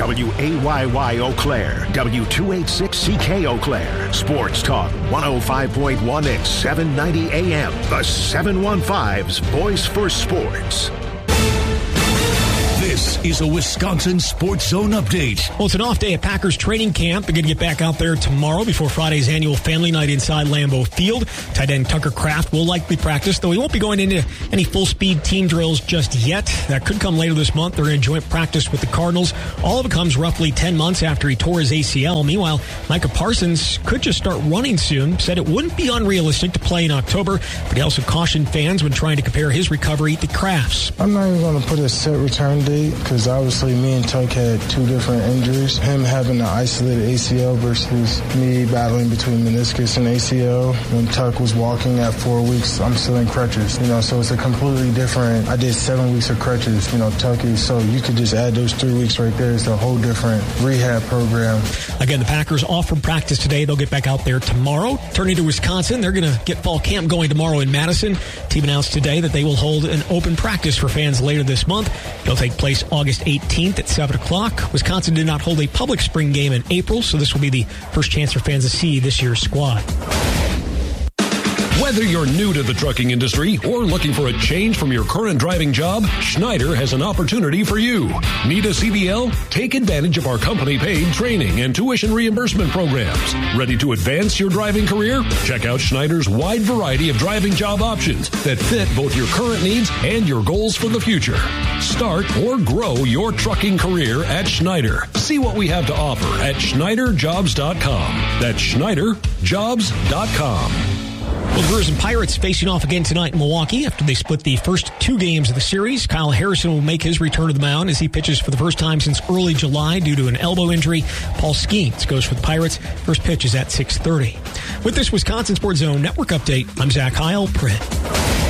WAYY Eau Claire, W286CK Eau Claire, Sports Talk 105.1 and 790 AM. The 715's Voice for Sports. This is a Wisconsin Sports Zone update. Well, it's an off day at Packers training camp. They're going to get back out there tomorrow before Friday's annual family night inside Lambeau Field. Tight end Tucker Kraft will likely practice, though he won't be going into any full-speed team drills just yet. That could come later this month. They're in joint practice with the Cardinals. All of it comes roughly 10 months after he tore his ACL. Meanwhile, Micah Parsons could just start running soon. Said it wouldn't be unrealistic to play in October, but he also cautioned fans when trying to compare his recovery to Kraft's. I'm not even going to put a set return date because obviously me and Tuck had two different injuries. Him having an isolated ACL versus me battling between meniscus and ACL. When Tuck was walking at 4 weeks, I'm still in crutches. So it's a completely different. I did 7 weeks of crutches. Tuck is, so you could just add those 3 weeks right there. It's a whole different rehab program. Again, the Packers off from practice today. They'll get back out there tomorrow. Turning to Wisconsin, they're going to get fall camp going tomorrow in Madison. Team announced today that they will hold an open practice for fans later this month. It'll take place August 18th at 7 o'clock. Wisconsin did not hold a public spring game in April, so this will be the first chance for fans to see this year's squad. Whether you're new to the trucking industry or looking for a change from your current driving job, Schneider has an opportunity for you. Need a CDL? Take advantage of our company-paid training and tuition reimbursement programs. Ready to advance your driving career? Check out Schneider's wide variety of driving job options that fit both your current needs and your goals for the future. Start or grow your trucking career at Schneider. See what we have to offer at SchneiderJobs.com. That's SchneiderJobs.com. Well, Brewers and Pirates facing off again tonight in Milwaukee after they split the first 2 games of the series. Kyle Harrison will make his return to the mound as he pitches for the first time since early July due to an elbow injury. Paul Skeens goes for the Pirates. First pitch is at 6:30. With this Wisconsin Sports Zone Network update, I'm Zach Heil. Print.